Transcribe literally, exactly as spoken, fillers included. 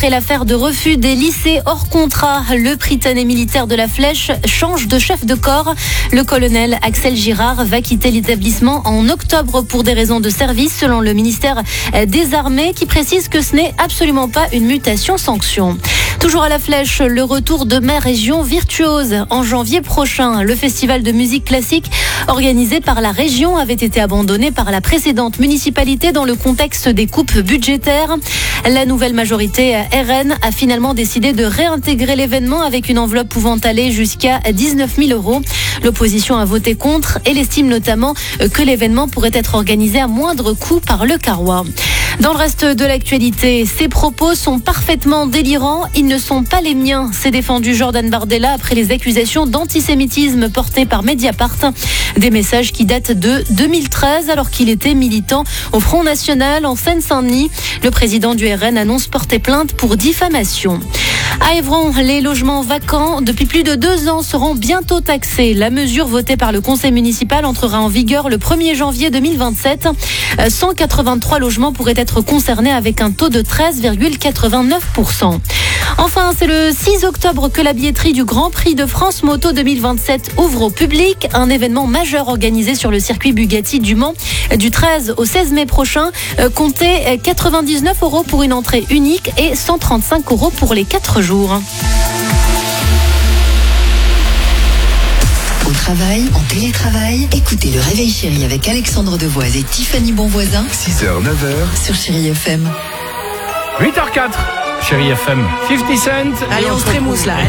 Après l'affaire de refus des lycées hors contrat, le prytanée militaire de la Flèche change de chef de corps. Le colonel Axel Girard va quitter l'établissement en octobre pour des raisons de service, selon le ministère des Armées, qui précise que ce n'est absolument pas une mutation sanction. Toujours à la Flèche, le retour de Mes Régions Virtuoses. En janvier prochain, le festival de musique classique organisé par la région avait été abandonné par la précédente municipalité dans le contexte des coupes budgétaires. La nouvelle majorité R N a finalement décidé de réintégrer l'événement avec une enveloppe pouvant aller jusqu'à dix-neuf mille euros. L'opposition a voté contre et estime notamment que l'événement pourrait être organisé à moindre coût par le Carrois. Dans le reste de l'actualité, ces propos sont parfaitement délirants. Ils ne sont pas les miens, s'est défendu Jordan Bardella après les accusations d'antisémitisme portées par Mediapart. Des messages qui datent de deux mille treize, alors qu'il était militant au Front National en Seine-Saint-Denis. Le président du R N annonce porter plainte pour diffamation. À Évron, les logements vacants depuis plus de deux ans seront bientôt taxés. La mesure votée par le conseil municipal entrera en vigueur le premier janvier deux mille vingt-sept. cent quatre-vingt-trois logements pourraient être concernés avec un taux de treize virgule quatre-vingt-neuf pour cent. Enfin, c'est le six octobre que la billetterie du Grand Prix de France Moto deux mille vingt-sept ouvre au public. Un événement majeur organisé sur le circuit Bugatti du Mans du treize au seize mai prochain. Comptez quatre-vingt-dix-neuf euros pour une entrée unique et cent trente-cinq euros pour les quatre jours. Au travail, en télétravail, écoutez le Réveil Chéri avec Alexandre Devoise et Tiffany Bonvoisin. six heures neuf heures sur Chéri F M. huit heures zéro quatre, Chéri F M. cinquante Cent. Allez, on se trémousse là.